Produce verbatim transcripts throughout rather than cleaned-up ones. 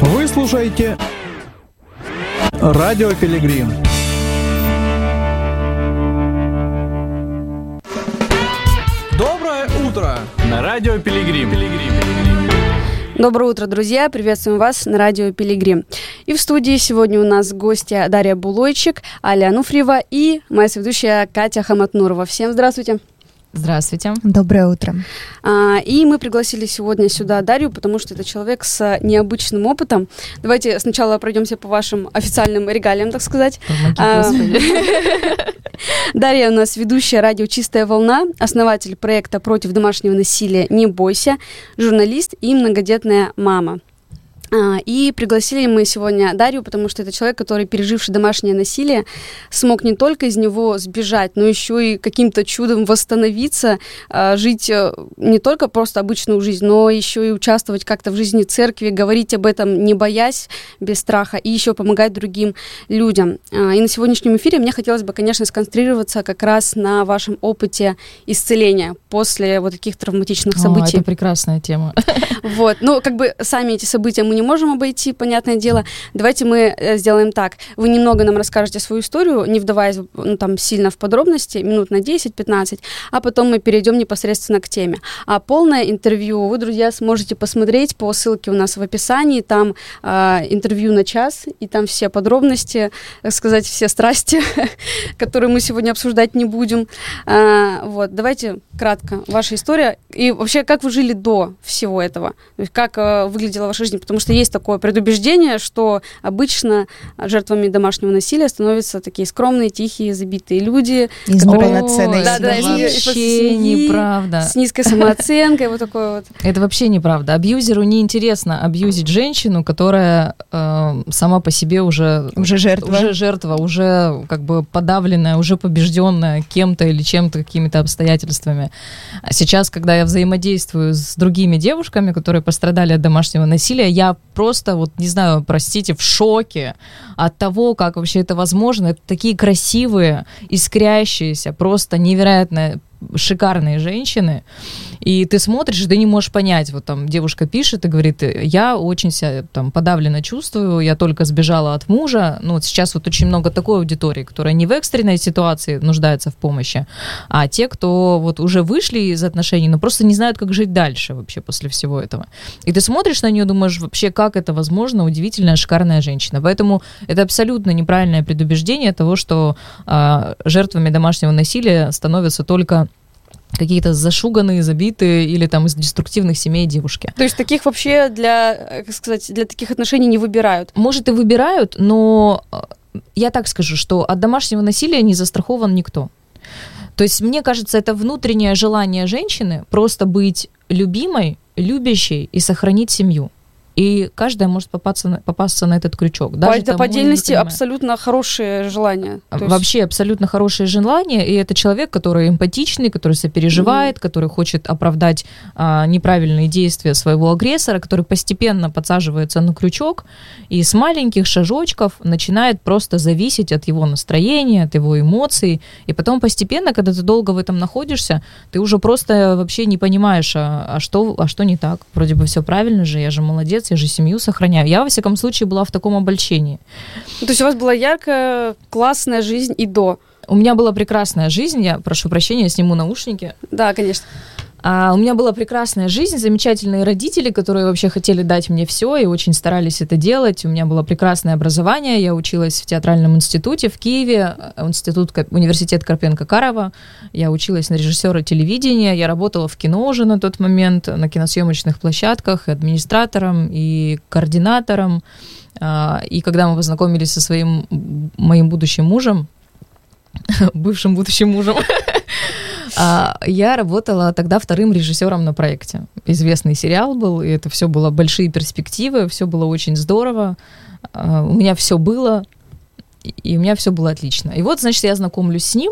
Вы слушаете Радио Пилигрим. Доброе утро на Радио Пилигрим. Доброе утро, друзья! Приветствуем вас на Радио Пилигрим. И в студии сегодня у нас гостья Дарья Булойчик, Аля Ануфриева и моя соведущая Катя Хаматнурова. Всем здравствуйте! Здравствуйте. Доброе утро. А, и мы пригласили сегодня сюда Дарью, потому что это человек с необычным опытом. Давайте сначала пройдемся по вашим официальным регалиям, так сказать. А, Дарья у нас ведущая радио «Чистая волна», основатель проекта «Против домашнего насилия Не бойся», журналист и многодетная мама. И пригласили мы сегодня Дарью, потому что это человек, который, переживший домашнее насилие, смог не только из него сбежать, но еще и каким-то чудом восстановиться, жить не только просто обычную жизнь, но еще и участвовать как-то в жизни церкви, говорить об этом, не боясь, без страха, и еще помогать другим людям. И на сегодняшнем эфире мне хотелось бы, конечно, сконцентрироваться как раз на вашем опыте исцеления после вот таких травматичных событий. О, это прекрасная тема. Вот, ну, как бы сами эти события мы не можем обойти, понятное дело. Давайте мы сделаем так. Вы немного нам расскажете свою историю, не вдаваясь ну, там, сильно в подробности, минут на десять-пятнадцать, а потом мы перейдем непосредственно к теме. А полное интервью вы, друзья, сможете посмотреть по ссылке у нас в описании. Там э, интервью на час, и там все подробности, так сказать, все страсти, которые мы сегодня обсуждать не будем. Э, вот, давайте кратко. Ваша история. И вообще, как вы жили до всего этого? То есть, как э, выглядела ваша жизнь? Потому что есть такое предубеждение, что обычно жертвами домашнего насилия становятся такие скромные, тихие, забитые люди. Из неполноценной да, да, вообще неправда. С низкой самооценкой, вот такое вот. Это вообще неправда. Абьюзеру неинтересно абьюзить женщину, которая э, сама по себе уже... Уже жертва. Уже жертва, уже как бы подавленная, уже побежденная кем-то или чем-то, какими-то обстоятельствами. А сейчас, когда я взаимодействую с другими девушками, которые пострадали от домашнего насилия, я просто, вот, не знаю, простите, в шоке от того, как вообще это возможно. Это такие красивые, искрящиеся, просто невероятно шикарные женщины, и ты смотришь, и ты не можешь понять, вот там девушка пишет и говорит, я очень себя там подавленно чувствую, я только сбежала от мужа, ну вот сейчас вот очень много такой аудитории, которая не в экстренной ситуации нуждается в помощи, а те, кто вот уже вышли из отношений, но просто не знают, как жить дальше вообще после всего этого. И ты смотришь на нее, думаешь, вообще, как это возможно, удивительная, шикарная женщина. Поэтому это абсолютно неправильное предубеждение того, что э, жертвами домашнего насилия становятся только какие-то зашуганные, забитые или там из деструктивных семей девушки. То есть таких вообще для, как сказать, для таких отношений не выбирают? Может, и выбирают, но я так скажу, что от домашнего насилия не застрахован никто. То есть, мне кажется, это внутреннее желание женщины просто быть любимой, любящей и сохранить семью. И каждая может попасться на, попасться на этот крючок. Даже это по отдельности абсолютно хорошее желание. То Вообще есть... абсолютно хорошее желание, и это человек, который эмпатичный, который сопереживает, mm-hmm. который хочет оправдать а, неправильные действия своего агрессора, который постепенно подсаживается на крючок и с маленьких шажочков начинает просто зависеть от его настроения, от его эмоций, и потом постепенно, когда ты долго в этом находишься, ты уже просто вообще не понимаешь, а, а, что, а что не так. Вроде бы все правильно же, я же молодец, я же семью сохраняю. Я, во всяком случае, была в таком обольщении. То есть у вас была яркая, классная жизнь и до? У меня была прекрасная жизнь. Я прошу прощения, я сниму наушники. Да, конечно. А у меня была прекрасная жизнь, замечательные родители, которые вообще хотели дать мне все и очень старались это делать. У меня было прекрасное образование. Я училась в театральном институте в Киеве, институт, университет Карпенко-Карова. Я училась на режиссера телевидения. Я работала в кино уже на тот момент, на киносъемочных площадках, и администратором, и координатором. И когда мы познакомились со своим моим будущим мужем, бывшим будущим мужем, я работала тогда вторым режиссером на проекте. Известный сериал был, и это все было большие перспективы, все было очень здорово. У меня все было, и у меня все было отлично. И вот, значит, я знакомлюсь с ним,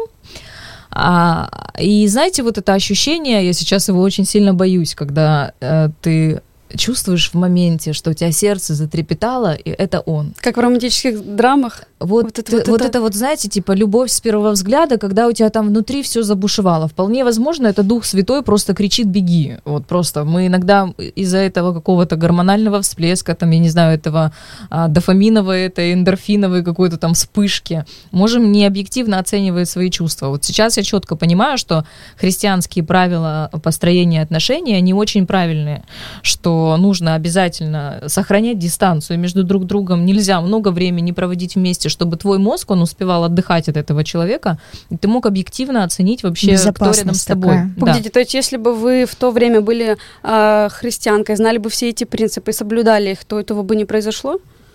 и знаете, вот это ощущение, я сейчас его очень сильно боюсь, когда ты чувствуешь в моменте, что у тебя сердце затрепетало, и это он. Как в романтических драмах. Вот, Вот вот, это, это, вот вот это. это вот, знаете, типа любовь с первого взгляда, когда у тебя там внутри все забушевало. Вполне возможно, это Дух Святой просто кричит «беги». Вот просто мы иногда из-за этого какого-то гормонального всплеска, там, я не знаю, этого а, дофаминовой, этой эндорфиновой какой-то там вспышки, можем необъективно оценивать свои чувства. Вот сейчас я четко понимаю, что христианские правила построения отношений, они очень правильные, что нужно обязательно сохранять дистанцию между друг другом, нельзя много времени проводить вместе, чтобы твой мозг, он успевал отдыхать от этого человека, и ты мог объективно оценить вообще, кто рядом с тобой. такая. Да. Погодите, то есть если бы вы в то время были э, христианкой, знали бы все эти принципы и соблюдали их, то этого бы не произошло?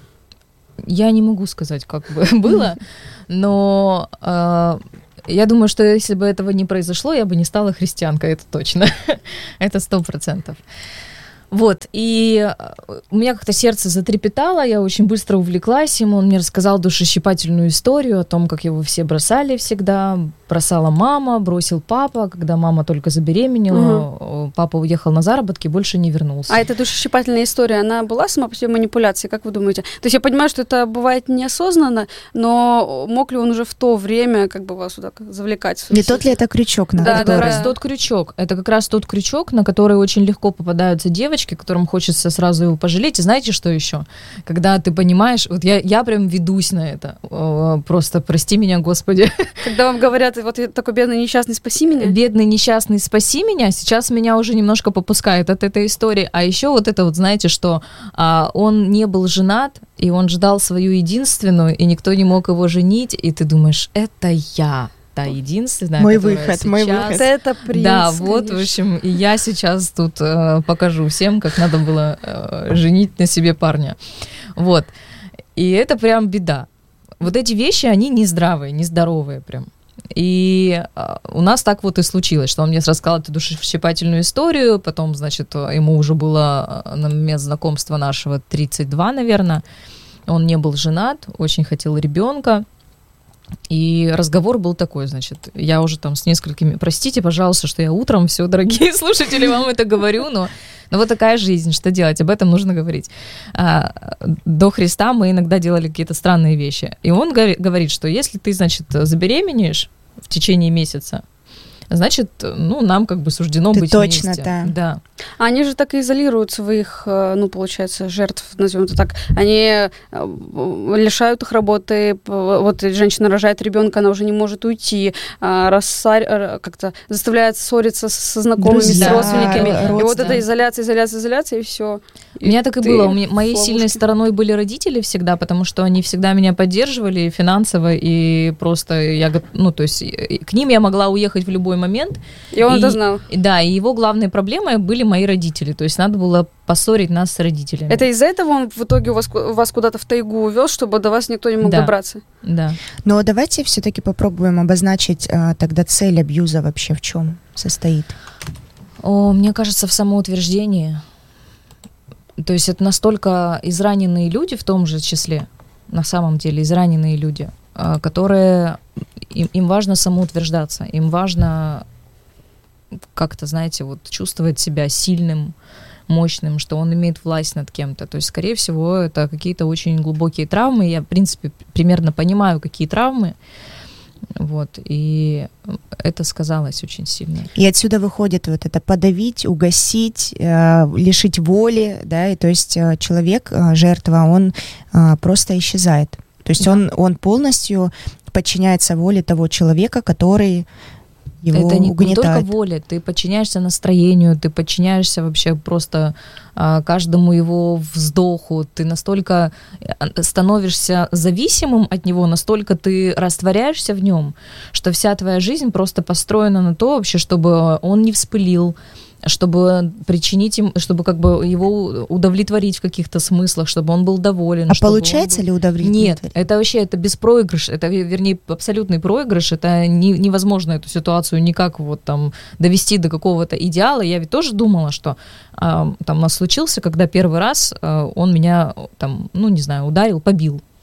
Я не могу сказать, как бы было, но э, я думаю, что если бы этого не произошло, я бы не стала христианкой, это точно. Это сто процентов. Вот, и у меня как-то сердце затрепетало, я очень быстро увлеклась ему, он мне рассказал душещипательную историю о том, как его все бросали всегда, бросала мама, бросил папа, когда мама только забеременела, угу. Папа уехал на заработки, больше не вернулся. А эта душещипательная история, она была сама по себе манипуляцией, как вы думаете? То есть я понимаю, что это бывает неосознанно, но мог ли он уже в то время как бы вас вот так завлекать? Не тот ли это крючок? На Да, это как да, раз да. тот крючок. Это как раз тот крючок, на который очень легко попадаются девочки, которым хочется сразу его пожалеть. И знаете, что еще? Когда ты понимаешь, вот я, я прям ведусь на это. О, просто прости меня, Господи. Когда вам говорят, вот я такой бедный несчастный, спаси меня. Бедный несчастный, спаси меня. Сейчас меня уже немножко попускает от этой истории. А еще вот это вот, знаете, что а, он не был женат, и он ждал свою единственную, и никто не мог его женить, и ты думаешь, это я. Та единственная, мой которая выход, сейчас... мой выход. Это принц, Да, вот, конечно. в общем, и я сейчас тут э, покажу всем, как надо было э, женить на себе парня. Вот. И это прям беда. Вот эти вещи, они нездравые, нездоровые прям. И э, у нас так вот и случилось, что он мне рассказал эту душещипательную историю, потом, значит, ему уже было на момент знакомства нашего тридцать два, наверное, он не был женат, очень хотел ребенка. И разговор был такой, значит, я уже там с несколькими, простите, пожалуйста, что я утром, все, дорогие слушатели, вам это говорю, но, но вот такая жизнь, что делать, об этом нужно говорить. А, до Христа мы иногда делали какие-то странные вещи, и он говорит, что если ты, значит, забеременеешь в течение месяца, значит, ну, нам как бы суждено Ты быть точно, вместе. да. Да. Они же так и изолируют своих, ну, получается, жертв, назовем это так. Они лишают их работы. Вот женщина рожает ребенка, она уже не может уйти, рассар... как-то заставляет ссориться со знакомыми, Друзья, с родственниками. родственники. И вот это изоляция, изоляция, изоляция, и все. У меня так и было. У меня, моей сильной стороной были родители всегда, потому что они всегда меня поддерживали и финансово, и просто я, ну, то есть к ним я могла уехать в любой момент. И он и, это знал. И, да, и его главной проблемой были мои родители. То есть надо было поссорить нас с родителями. Это из-за этого он в итоге вас, вас куда-то в тайгу увез, чтобы до вас никто не мог да. добраться? Да. Но давайте все-таки попробуем обозначить а, тогда цель абьюза вообще в чем состоит. О, мне кажется, в самоутверждении. То есть это настолько израненные люди в том же числе, на самом деле израненные люди, которые, им, им важно самоутверждаться, им важно как-то, знаете, вот чувствовать себя сильным, мощным, что он имеет власть над кем-то. То есть, скорее всего, это какие-то очень глубокие травмы. Я, в принципе, примерно понимаю, какие травмы. Вот, и это сказалось очень сильно. И отсюда выходит вот это подавить, угасить, э, лишить воли, да, и то есть э, человек, э, жертва, он э, просто исчезает. То есть да. он, он полностью подчиняется воле того человека, который его это не, угнетает. не только воля, ты подчиняешься настроению, ты подчиняешься вообще просто а, каждому его вздоху, ты настолько становишься зависимым от него, настолько ты растворяешься в нем, что вся твоя жизнь просто построена на то вообще, чтобы он не вспылил, чтобы причинить им, чтобы как бы его удовлетворить в каких-то смыслах, чтобы он был доволен. А получается был... ли удовлетворить? Нет, это вообще, это беспроигрыш, это, вернее, абсолютный проигрыш, это не, невозможно эту ситуацию никак вот там довести до какого-то идеала. Я ведь тоже думала, что а, там у нас случился, когда первый раз а, он меня там, ну не знаю, ударил, побил.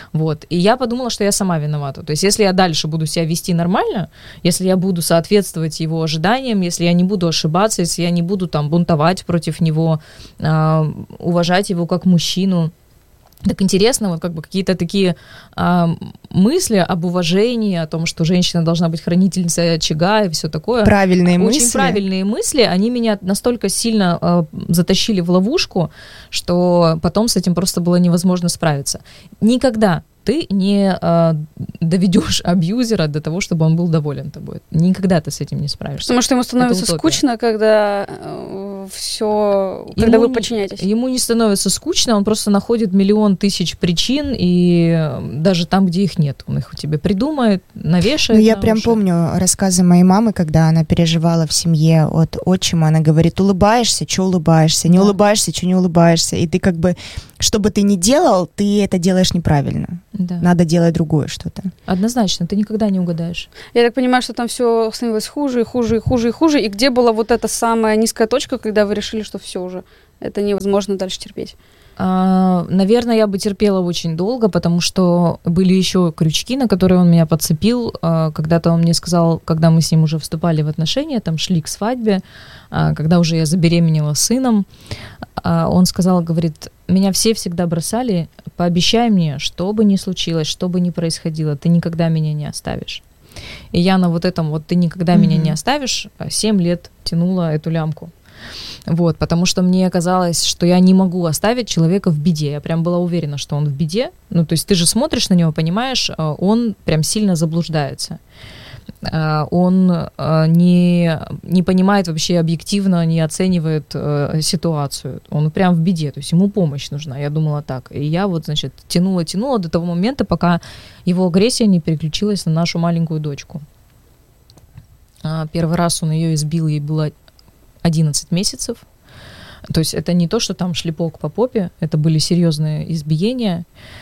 Вот. И я подумала, что я сама виновата. То есть если я дальше буду себя вести нормально, если я буду соответствовать его ожиданиям, если я не буду ошибаться, если я не буду там бунтовать против него, э, уважать его как мужчину, так интересно, вот как бы какие-то такие э, мысли об уважении, о том, что женщина должна быть хранительницей очага и все такое. Правильные мысли. Очень правильные мысли, они меня настолько сильно э, затащили в ловушку, что потом с этим просто было невозможно справиться. Никогда ты не э, доведешь абьюзера до того, чтобы он был доволен тобой. Никогда ты с этим не справишься. Потому что ему становится скучно, когда э, все, когда ему вы подчиняетесь. Не, ему не становится скучно, он просто находит миллион тысяч причин, и даже там, где их нет, он их тебе придумает, навешает. Ну, я на прям уши. помню рассказы моей мамы, когда она переживала в семье от отчима, она говорит: улыбаешься, что улыбаешься, не да. улыбаешься, что не улыбаешься, и ты как бы, что бы ты ни делал, ты это делаешь неправильно. Да. Надо делать другое что-то. Однозначно, ты никогда не угадаешь. Я так понимаю, что там все становилось хуже и хуже и хуже и хуже. И где была вот эта самая низкая точка, когда вы решили, что все уже, это невозможно дальше терпеть? А, наверное, я бы терпела очень долго, потому что были еще крючки, на которые он меня подцепил. А, когда-то он мне сказал, когда мы с ним уже вступали в отношения, там шли к свадьбе, а, когда уже я забеременела сыном, а, он сказал, говорит: меня все всегда бросали, пообещай мне, что бы ни случилось, что бы ни происходило, ты никогда меня не оставишь. И я на вот этом вот «ты никогда mm-hmm. меня не оставишь» семь лет тянула эту лямку. Вот, потому что мне казалось, что я не могу оставить человека в беде. Я прям была уверена, что он в беде. Ну, то есть ты же смотришь на него, понимаешь, он прям сильно заблуждается. Он не, не понимает вообще объективно, не оценивает ситуацию. Он прям в беде, то есть ему помощь нужна. Я думала так. И я вот, значит, тянула-тянула до того момента, пока его агрессия не переключилась на нашу маленькую дочку. Первый раз он ее избил, ей было одиннадцать месяцев. То есть это не то, что там шлепок по попе, это были серьезные избиения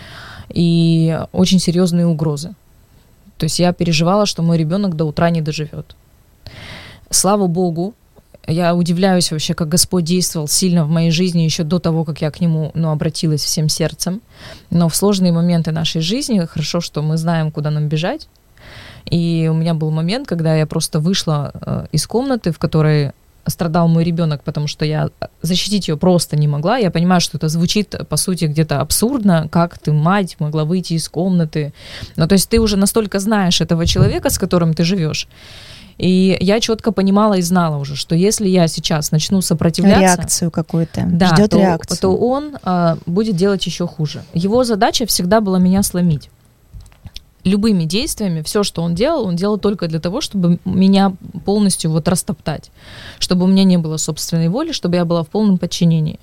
и очень серьезные угрозы. То есть я переживала, что мой ребенок до утра не доживет. Слава Богу, я удивляюсь вообще, как Господь действовал сильно в моей жизни еще до того, как я к Нему, ну, обратилась всем сердцем. Но в сложные моменты нашей жизни хорошо, что мы знаем, куда нам бежать. И у меня был момент, когда я просто вышла э, из комнаты, в которой страдал мой ребенок, потому что я защитить ее просто не могла. Я понимаю, что это звучит, по сути, где-то абсурдно, как ты, мать, могла выйти из комнаты. Ну, то есть ты уже настолько знаешь этого человека, с которым ты живешь. И я четко понимала и знала уже, что если я сейчас начну сопротивляться... Реакцию какую-то. Да, ждет то, реакцию. то он а, будет делать еще хуже. Его задача всегда была меня сломить. Любыми действиями, все, что он делал, он делал только для того, чтобы меня полностью вот растоптать, чтобы у меня не было собственной воли, чтобы я была в полном подчинении.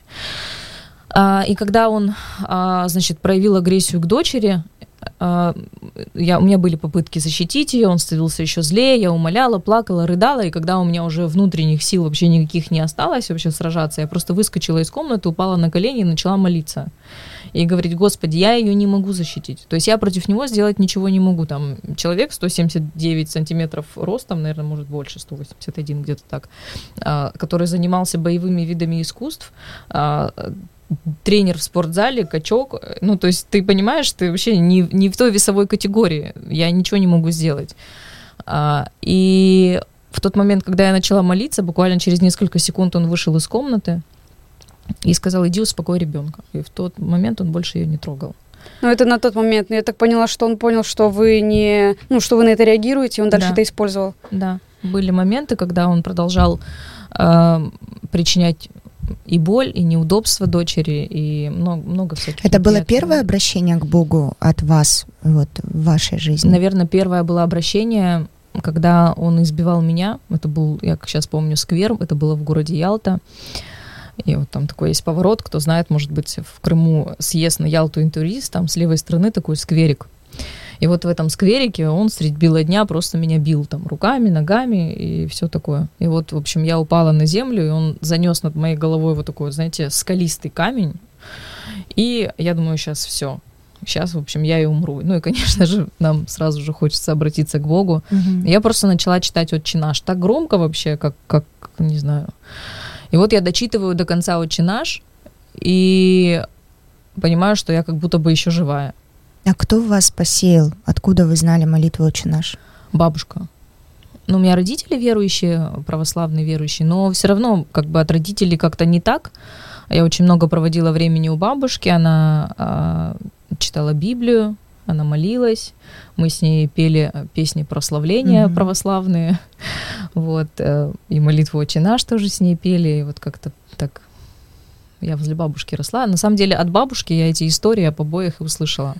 А, и когда он, а, значит, проявил агрессию к дочери, а, я, у меня были попытки защитить ее, он становился еще злее, я умоляла, плакала, рыдала, и когда у меня уже внутренних сил вообще никаких не осталось вообще сражаться, я просто выскочила из комнаты, упала на колени и начала молиться. И говорить: Господи, я ее не могу защитить. То есть я против него сделать ничего не могу. Там человек сто семьдесят девять сантиметров ростом, наверное, может больше, сто восемьдесят один где-то так, который занимался боевыми видами искусств, тренер в спортзале, качок. Ну, то есть ты понимаешь, ты вообще не, не в той весовой категории. Я ничего не могу сделать. И в тот момент, когда я начала молиться, буквально через несколько секунд он вышел из комнаты и сказал: иди успокой ребенка. И в тот момент он больше ее не трогал. Ну, это на тот момент. Я так поняла, что он понял, что вы не, ну, что вы на это реагируете, и он дальше да. это использовал. Да. Были моменты, когда он продолжал э, причинять и боль, и неудобства дочери, и много, много всяких. Это было первое обращение к Богу от вас вот, в вашей жизни? Наверное, первое было обращение, когда он избивал меня. Это был, я как сейчас помню, сквер. Это было в городе Ялта. И вот там такой есть поворот, кто знает, может быть, в Крыму съезд на Ялту интурист, там с левой стороны такой скверик. И вот в этом скверике он средь бела дня просто меня бил там руками, ногами и все такое. И вот, в общем, я упала на землю, и он занес над моей головой вот такой, знаете, скалистый камень. И я думаю, сейчас все. Сейчас, в общем, я и умру. Ну и, конечно же, нам сразу же хочется обратиться к Богу. Mm-hmm. Я просто начала читать «Отче наш» так громко вообще, как, как, не знаю. И вот я дочитываю до конца «Отче наш» и понимаю, что я как будто бы еще живая. А кто вас посеял? Откуда вы знали молитву «Отче наш»? Бабушка. Ну, у меня родители верующие, православные верующие, но все равно как бы от родителей как-то не так. Я очень много проводила времени у бабушки, она э, читала Библию, она молилась, мы с ней пели песни прославления mm-hmm. православные, вот, э, и молитву «Отче наш» тоже с ней пели, и вот как-то так я возле бабушки росла. На самом деле от бабушки я эти истории о побоях и услышала.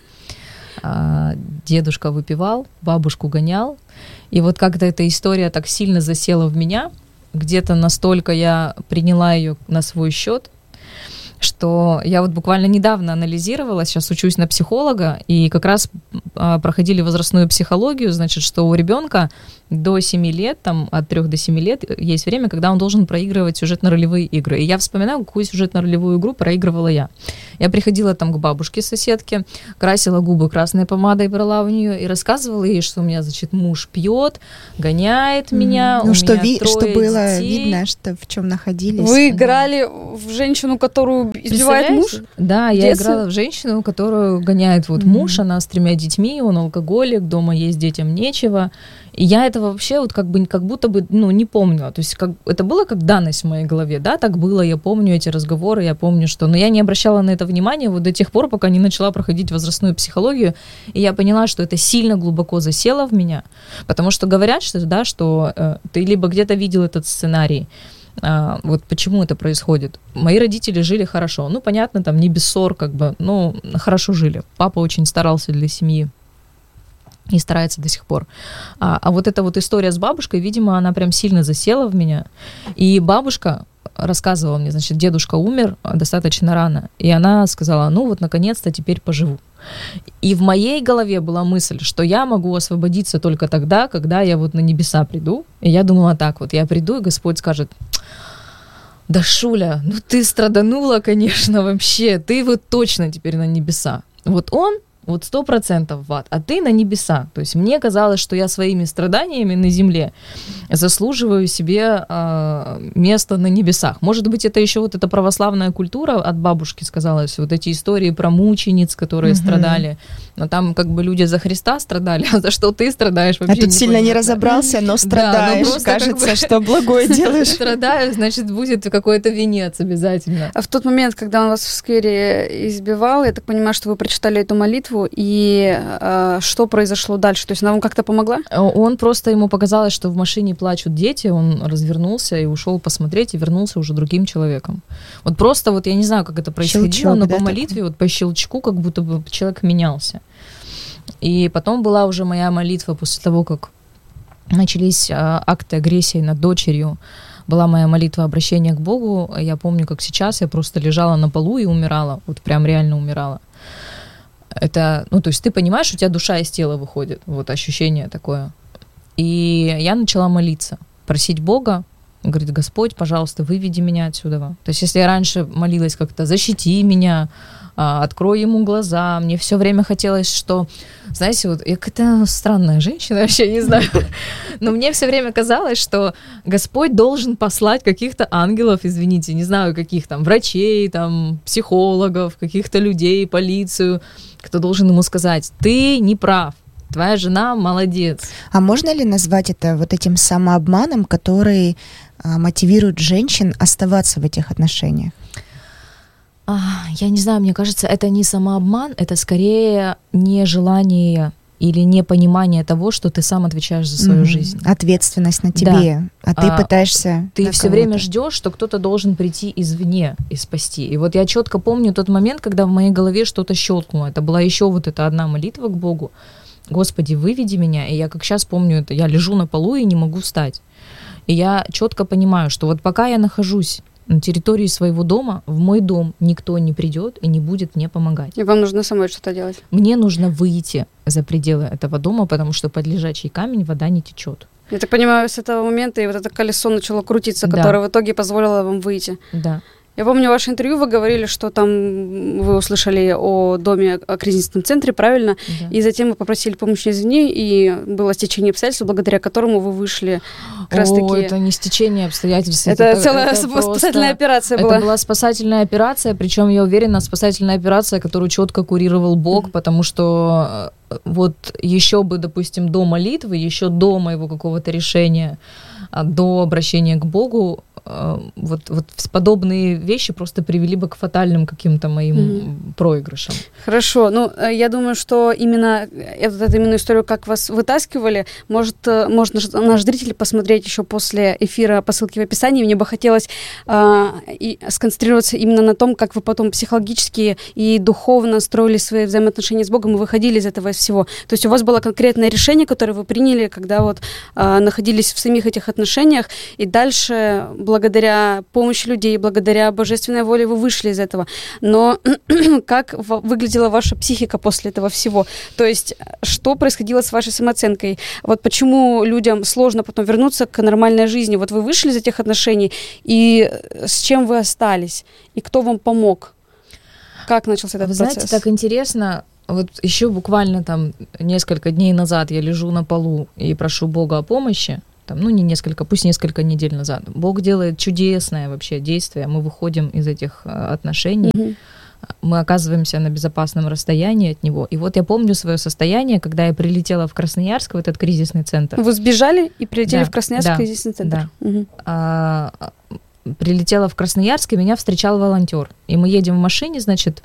А, дедушка выпивал, бабушку гонял, и вот как-то эта история так сильно засела в меня, где-то настолько я приняла ее на свой счет, что я вот буквально недавно анализировала, сейчас учусь на психолога, и как раз а, проходили возрастную психологию, значит, что у ребенка до семи лет, там от трёх до семи лет есть время, когда он должен проигрывать сюжетно-ролевые игры. И я вспоминаю, какую сюжетно-ролевую игру проигрывала я. Я приходила там к бабушке, соседке, красила губы красной помадой, брала у нее и рассказывала ей, что у меня, значит, муж пьет, гоняет меня, ну, у что меня ви- трое что было детей. видно, что в чем находились. Вы играли в женщину, которую избивает муж? Да, я Детстве? играла в женщину, которую гоняет вот mm-hmm. муж, она с тремя детьми, он алкоголик, дома есть детям нечего. И я этого вообще вот как бы как будто бы ну, не помню. То есть как, это было как данность в моей голове, да, так было, я помню эти разговоры, я помню, что... Но я не обращала на это внимания вот до тех пор, пока не начала проходить возрастную психологию, и я поняла, что это сильно глубоко засело в меня, потому что говорят, что, да, что э, ты либо где-то видел этот сценарий, А, вот почему это происходит. Мои родители жили хорошо. Ну, понятно, там не без ссор, как бы, но хорошо жили. Папа очень старался для семьи и старается до сих пор. А, а вот эта вот история с бабушкой, видимо, она прям сильно засела в меня. И бабушка рассказывала мне, значит, дедушка умер достаточно рано, и она сказала, ну вот, наконец-то теперь поживу. И в моей голове была мысль, что я могу освободиться только тогда, когда я вот на небеса приду. И я думала так вот, я приду, и Господь скажет, да, Шуля, ну ты страданула, конечно, вообще, ты вот точно теперь на небеса. Вот он, вот сто процентов в ад, а ты на небеса. То есть мне казалось, что я своими страданиями на земле заслуживаю себе э, место на небесах. Может быть, это еще вот эта православная культура от бабушки сказалась, вот эти истории про мучениц, которые mm-hmm. страдали. Но там как бы люди за Христа страдали, а за что ты страдаешь вообще. А тут сильно не разобрался, но страдаешь. Да, кажется, как бы что благое делаешь. Страдаю, значит, будет какой-то венец обязательно. А в тот момент, когда он вас в сквере избивал, я так понимаю, что вы прочитали эту молитву, и э, что произошло дальше? То есть она вам как-то помогла? Он просто, ему показалось, что в машине плачут дети, он развернулся и ушел посмотреть, и вернулся уже другим человеком. Вот просто вот я не знаю, как это происходило, Щелчок, но да, по молитве, такой? Вот по щелчку, как будто бы человек менялся. И потом была уже моя молитва после того, как начались а, акты агрессии над дочерью. Была моя молитва обращения к Богу. Я помню, как сейчас я просто лежала на полу и умирала. Вот прям реально умирала. Это, ну, то есть ты понимаешь, у тебя душа из тела выходит. Вот ощущение такое. И я начала молиться, просить Бога. Говорит, Господь, пожалуйста, выведи меня отсюда. То есть если я раньше молилась как-то, защити меня, открой ему глаза. Мне все время хотелось, что, знаете, вот я какая-то странная женщина, вообще не знаю, но мне все время казалось, что Господь должен послать каких-то ангелов, извините, не знаю, каких там, врачей, там, психологов, каких-то людей, полицию, кто должен ему сказать, ты не прав, твоя жена молодец. А можно ли назвать это вот этим самообманом, который а, мотивирует женщин оставаться в этих отношениях? А, я не знаю, мне кажется, это не самообман, это скорее нежелание или непонимание того, что ты сам отвечаешь за свою mm-hmm. жизнь. Ответственность на тебе, да. а ты а, пытаешься... Ты все время ждешь, что кто-то должен прийти извне и спасти. И вот я четко помню тот момент, когда в моей голове что-то щелкнуло. Это была еще вот эта одна молитва к Богу. Господи, выведи меня. И я как сейчас помню это, я лежу на полу и не могу встать. И я четко понимаю, что вот пока я нахожусь на территории своего дома, в мой дом никто не придет и не будет мне помогать. И вам нужно самой что-то делать? Мне нужно выйти за пределы этого дома, потому что под лежачий камень вода не течет. Я так понимаю, с этого момента и вот это колесо начало крутиться, да. которое в итоге позволило вам выйти. Да. Я помню ваше интервью, вы говорили, что там вы услышали о доме, о кризисном центре, правильно? Да. И затем вы попросили помощи извне, и было стечение обстоятельств, благодаря которому вы вышли как раз таки... О, это не стечение обстоятельств. Это, это целая это спасательная просто... операция была. Это была спасательная операция, причем, я уверена, спасательная операция, которую четко курировал Бог, mm-hmm. потому что вот еще бы, допустим, до молитвы, еще до моего какого-то решения, до обращения к Богу, вот, вот подобные вещи просто привели бы к фатальным каким-то моим mm-hmm. проигрышам. Хорошо. Ну, я думаю, что именно эту, эту именно историю, как вас вытаскивали, может, может наш, наш зритель посмотреть еще после эфира по ссылке в описании. Мне бы хотелось э, и сконцентрироваться именно на том, как вы потом психологически и духовно строили свои взаимоотношения с Богом и выходили из этого всего. То есть у вас было конкретное решение, которое вы приняли, когда вот э, находились в самих этих отношениях, и дальше благодаря помощи людей, благодаря божественной воле вы вышли из этого. Но как выглядела ваша психика после этого всего? То есть что происходило с вашей самооценкой? Вот почему людям сложно потом вернуться к нормальной жизни? Вот вы вышли из этих отношений, и с чем вы остались? И кто вам помог? Как начался этот вы процесс? Знаете, так интересно. Вот еще буквально там несколько дней назад я лежу на полу и прошу Бога о помощи. Там, ну, не несколько, пусть несколько недель назад. Бог делает чудесное вообще действие. Мы выходим из этих отношений. Mm-hmm. Мы оказываемся на безопасном расстоянии от него. И вот я помню свое состояние, когда я прилетела в Красноярск, в этот кризисный центр. Вы сбежали и прилетели да, в Красноярск, да, кризисный центр? Да. Угу. А, прилетела в Красноярск, и меня встречал волонтер. И мы едем в машине, значит,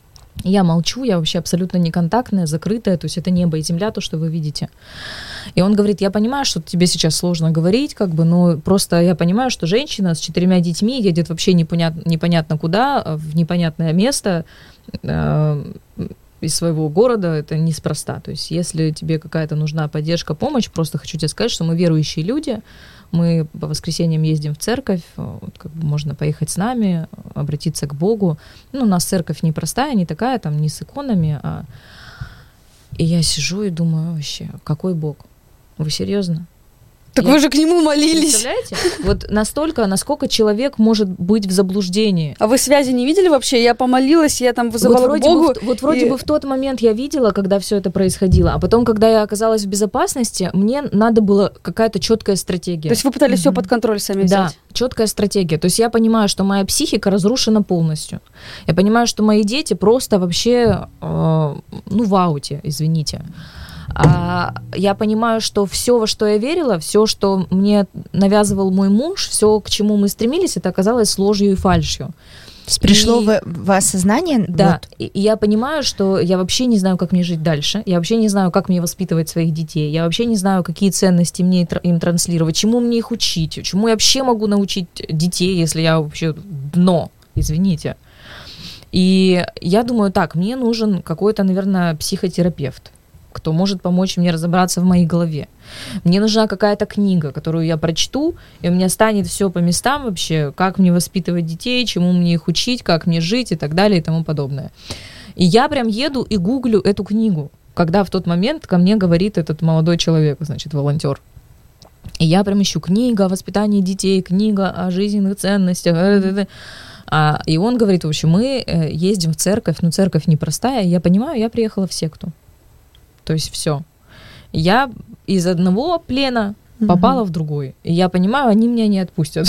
я молчу, я вообще абсолютно неконтактная, закрытая, то есть это небо и земля, то, что вы видите. И он говорит, я понимаю, что тебе сейчас сложно говорить, как бы, но просто я понимаю, что женщина с четырьмя детьми едет вообще непонятно, непонятно куда, в непонятное место э, из своего города, это неспроста. То есть если тебе какая-то нужна поддержка, помощь, просто хочу тебе сказать, что мы верующие люди, мы по воскресеньям ездим в церковь, вот, как бы можно поехать с нами, обратиться к Богу. Ну, у нас церковь не простая, не такая, там, не с иконами, а... И я сижу и думаю, вообще, какой Бог? Вы серьезно? Так я... вы же к нему молились. Представляете? Вот настолько, насколько человек может быть в заблуждении. А вы связи не видели вообще? Я помолилась, я там вызывала вот вроде к Богу. Бы, вот вроде и... бы в тот момент я видела, когда все это происходило, а потом, когда я оказалась в безопасности, мне надо было какая-то четкая стратегия. То есть вы пытались mm-hmm. все под контроль сами взять? Да, четкая стратегия. То есть я понимаю, что моя психика разрушена полностью. Я понимаю, что мои дети просто вообще, э, ну, в ауте, извините. А я понимаю, что все, во что я верила, все, что мне навязывал мой муж, все, к чему мы стремились, это оказалось ложью и фальшью. Пришло и, в, в осознание? Да, вот. и, и я понимаю, что я вообще не знаю, как мне жить дальше, я вообще не знаю, как мне воспитывать своих детей, я вообще не знаю, какие ценности мне им транслировать, чему мне их учить, чему я вообще могу научить детей, если я вообще дно, извините. И я думаю, так, мне нужен какой-то, наверное, психотерапевт, кто может помочь мне разобраться в моей голове. Мне нужна какая-то книга, которую я прочту, и у меня станет все по местам вообще, как мне воспитывать детей, чему мне их учить, как мне жить и так далее и тому подобное. И я прям еду и гуглю эту книгу, когда в тот момент ко мне говорит этот молодой человек, значит, волонтер. И я прям ищу книга о воспитании детей, книга о жизненных ценностях. А, и он говорит, в общем, мы ездим в церковь, но церковь непростая, я понимаю, я приехала в секту. То есть все. Я из одного плена попала mm-hmm. в другой. И я понимаю, они меня не отпустят.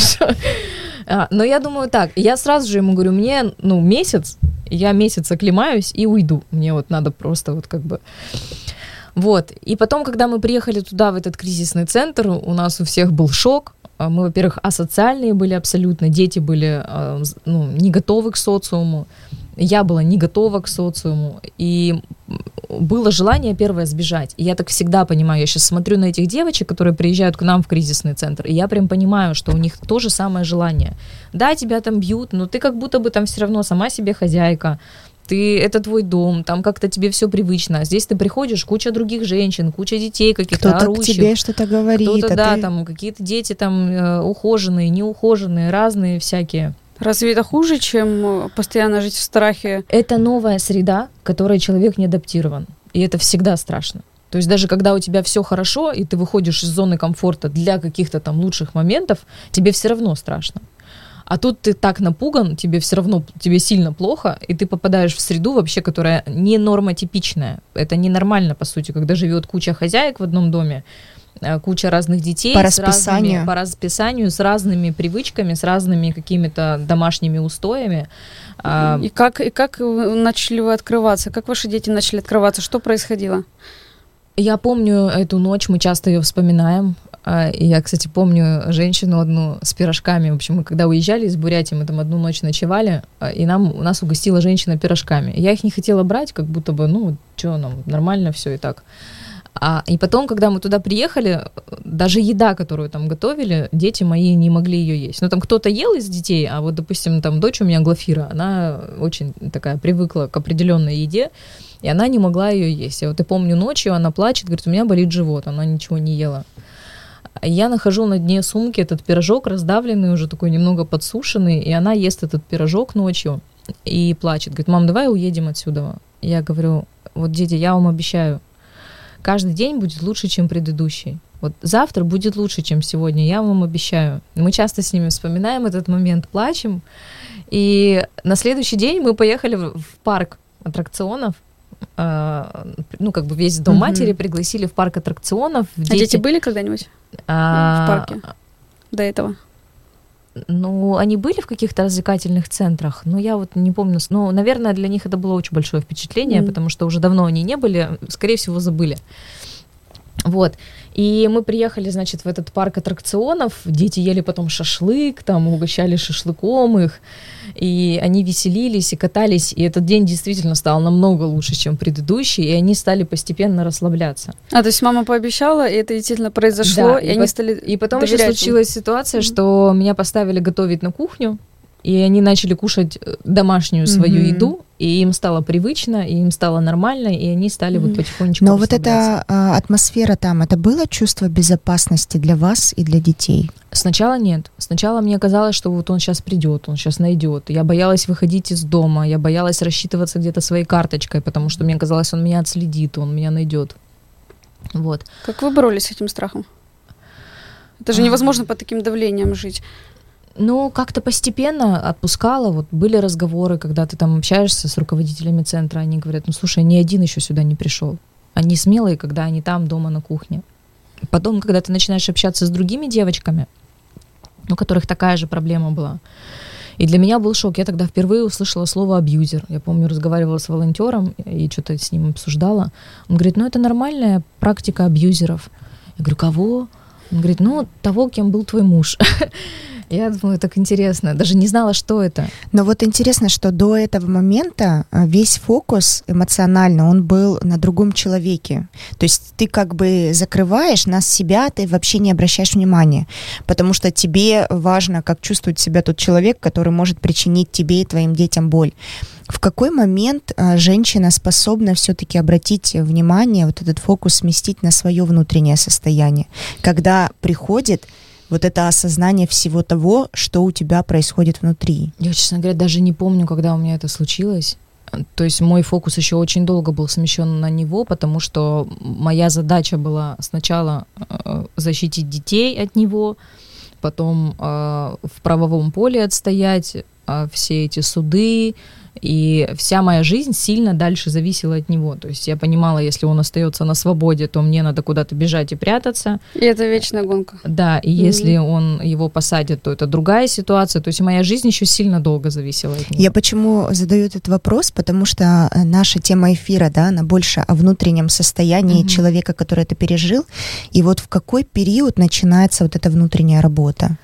Но я думаю так, я сразу же ему говорю, мне, ну, месяц, я месяц оклемаюсь и уйду. Мне вот надо просто вот как бы... Вот. И потом, когда мы приехали туда, в этот кризисный центр, у нас у всех был шок. Мы, во-первых, асоциальные были абсолютно, дети были, ну, не готовы к социуму. Я была не готова к социуму, и было желание первое сбежать. И я так всегда понимаю, я сейчас смотрю на этих девочек, которые приезжают к нам в кризисный центр, и я прям понимаю, что у них то же самое желание. Да, тебя там бьют, но ты как будто бы там все равно сама себе хозяйка, ты, это твой дом, там как-то тебе все привычно. А здесь ты приходишь, куча других женщин, куча детей каких-то кто-то орущих. Кто-то к тебе что-то говорит. Кто-то, а да, ты... там какие-то дети там э, ухоженные, неухоженные, разные всякие. Разве это хуже, чем постоянно жить в страхе? Это новая среда, к которой человек не адаптирован. И это всегда страшно. То есть даже когда у тебя все хорошо, и ты выходишь из зоны комфорта для каких-то там лучших моментов, тебе все равно страшно. А тут ты так напуган, тебе все равно, тебе сильно плохо, и ты попадаешь в среду вообще, которая не нормотипичная. Это ненормально, по сути, когда живет куча хозяек в одном доме, куча разных детей. По расписанию. Разными, по расписанию, с разными привычками, с разными какими-то домашними устоями. И как, и как начали вы открываться? Как ваши дети начали открываться? Что происходило? Я помню эту ночь, мы часто ее вспоминаем. Я, кстати, помню женщину одну с пирожками. В общем, мы когда уезжали из Бурятии, мы там одну ночь ночевали, и нам, нас угостила женщина пирожками. Я их не хотела брать, как будто бы, ну, что нам, нормально все и так. А, и потом, когда мы туда приехали, даже еда, которую там готовили, дети мои не могли ее есть. Ну, там кто-то ел из детей, а вот, допустим, там дочь у меня Глафира, она очень такая привыкла к определенной еде, и она не могла ее есть. Я вот и помню, ночью она плачет, говорит, у меня болит живот, она ничего не ела. Я нахожу на дне сумки этот пирожок, раздавленный, уже такой немного подсушенный, и она ест этот пирожок ночью и плачет. Говорит, мам, давай уедем отсюда. Я говорю, вот, дети, я вам обещаю, каждый день будет лучше, чем предыдущий. Вот завтра будет лучше, чем сегодня, я вам обещаю. Мы часто с ними вспоминаем этот момент, плачем. И на следующий день мы поехали в парк аттракционов. Ну, как бы весь дом mm-hmm. матери пригласили в парк аттракционов. А дети, дети были когда-нибудь а... в парке до этого? Ну, они были в каких-то развлекательных центрах, но я вот не помню. Ну, наверное, для них это было очень большое впечатление, mm. потому что уже давно они не были, скорее всего, забыли. Вот. И мы приехали, значит, в этот парк аттракционов, дети ели потом шашлык, там угощали шашлыком их, и они веселились и катались, и этот день действительно стал намного лучше, чем предыдущий, и они стали постепенно расслабляться. А, то есть мама пообещала, и это действительно произошло, да, и, и они по- стали И потом доверять еще им. случилась ситуация, Mm-hmm. что меня поставили готовить на кухню, и они начали кушать домашнюю свою mm-hmm. еду, и им стало привычно, и им стало нормально, и они стали mm-hmm. вот потихонечку Но вот эта а, атмосфера там, это было чувство безопасности для вас и для детей? Сначала нет. Сначала мне казалось, что вот он сейчас придет, он сейчас найдет. Я боялась выходить из дома, я боялась рассчитываться где-то своей карточкой, потому что мне казалось, он меня отследит, он меня найдет. Вот. Как вы боролись с этим страхом? Это же невозможно под таким давлением жить. Ну, как-то постепенно отпускала. Вот были разговоры, когда ты там общаешься с руководителями центра, они говорят, ну, слушай, ни один еще сюда не пришел. Они смелые, когда они там, дома, на кухне. Потом, когда ты начинаешь общаться с другими девочками, у которых такая же проблема была, и для меня был шок. Я тогда впервые услышала слово «абьюзер». Я помню, разговаривала с волонтером и что-то с ним обсуждала. Он говорит, ну, это нормальная практика абьюзеров. Я говорю, кого? Он говорит, ну, того, кем был твой муж. Я думаю, так интересно. Даже не знала, что это. Но вот интересно, что до этого момента весь фокус эмоционально, он был на другом человеке. То есть ты как бы закрываешь на себя, ты вообще не обращаешь внимания. Потому что тебе важно, как чувствует себя тот человек, который может причинить тебе и твоим детям боль. В какой момент женщина способна все-таки обратить внимание, вот этот фокус сместить на свое внутреннее состояние? Когда приходит вот это осознание всего того, что у тебя происходит внутри. Я, честно говоря, даже не помню, когда у меня это случилось. То есть мой фокус еще очень долго был смещен на него, потому что моя задача была сначала э, защитить детей от него, потом э, в правовом поле отстоять э, все эти суды, и вся моя жизнь сильно дальше зависела от него. То есть я понимала, если он остается на свободе, то мне надо куда-то бежать и прятаться. И это вечная гонка. Да, и mm-hmm. если он его посадит, то это другая ситуация. То есть моя жизнь еще сильно долго зависела от него. Я почему задаю этот вопрос? Потому что наша тема эфира, да, она больше о внутреннем состоянии mm-hmm. человека, который это пережил. И вот в какой период начинается вот эта внутренняя работа?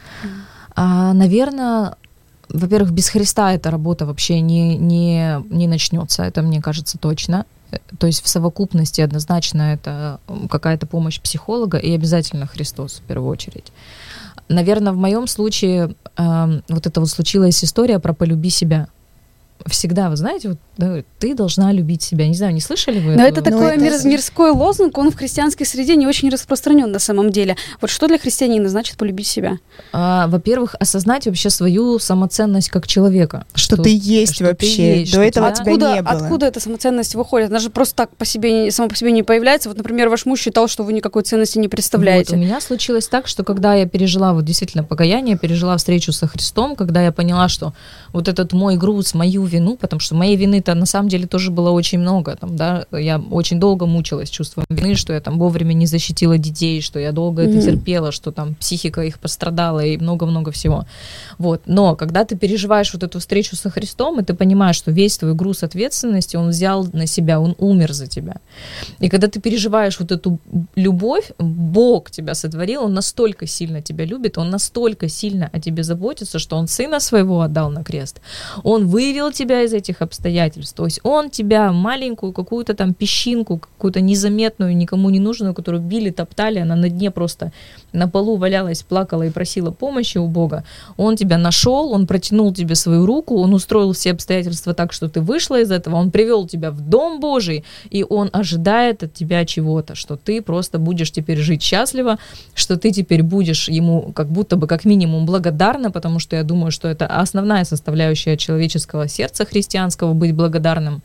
А, наверное... Во-первых, без Христа эта работа вообще не, не, не начнется, это мне кажется точно. То есть в совокупности однозначно это какая-то помощь психолога и обязательно Христос в первую очередь. Наверное, в моем случае э, вот это вот случилась история про «полюби себя». всегда, вы знаете, вот, да, ты должна любить себя. Не знаю, не слышали вы? Но это, это такой это... мир, мирской лозунг, он в христианской среде не очень распространен на самом деле. Вот что для христианина значит полюбить себя? А, во-первых, осознать вообще свою самоценность как человека. Что, что ты есть что вообще. Ты есть, До этого тебя... тебя откуда, не было. Откуда эта самоценность выходит? Она же просто так по себе, сама по себе не появляется. Вот, например, ваш муж считал, что вы никакой ценности не представляете. Вот, у меня случилось так, что когда я пережила вот действительно покаяние, пережила встречу со Христом, когда я поняла, что вот этот мой груз, мою вину, потому что моей вины-то на самом деле тоже было очень много, там, да, я очень долго мучилась чувством вины, что я там вовремя не защитила детей, что я долго mm-hmm. это терпела, что там психика их пострадала и много-много всего. Вот, но когда ты переживаешь вот эту встречу со Христом, и ты понимаешь, что весь твой груз ответственности он взял на себя, он умер за тебя. И когда ты переживаешь вот эту любовь, Бог тебя сотворил, он настолько сильно тебя любит, он настолько сильно о тебе заботится, что он сына своего отдал на крест. Он вывел тебя из этих обстоятельств. То есть он тебя, маленькую какую-то там песчинку, какую-то незаметную, никому не нужную, которую били, топтали, она на дне просто на полу валялась, плакала и просила помощи у Бога. Он тебя нашел, он протянул тебе свою руку, он устроил все обстоятельства так, что ты вышла из этого, он привел тебя в Дом Божий, и он ожидает от тебя чего-то, что ты просто будешь теперь жить счастливо, что ты теперь будешь ему как будто бы как минимум благодарна, потому что я думаю, что это основная составляющая человеческого сердца христианского, быть благодарным.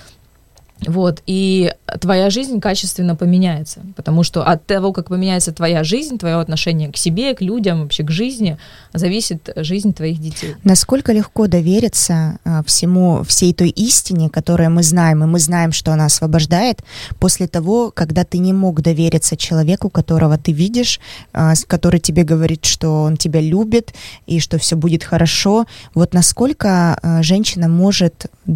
Вот, и твоя жизнь качественно поменяется, потому что от того, как поменяется твоя жизнь, твое отношение к себе, к людям, вообще к жизни, зависит жизнь твоих детей. Насколько легко довериться а, всему, всей той истине, которую мы знаем, и мы знаем, что она освобождает, после того, когда ты не мог довериться человеку, которого ты видишь, а, который тебе говорит, что он тебя любит, и что все будет хорошо. Вот насколько а, женщина может